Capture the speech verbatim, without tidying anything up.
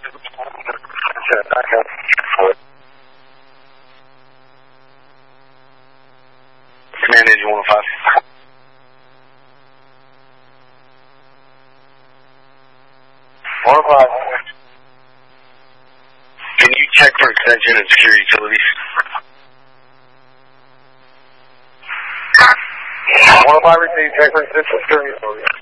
Command engine one oh five. one oh five. Can you check for extension and secure utilities? one oh five, received. Check for extension and secure utilities.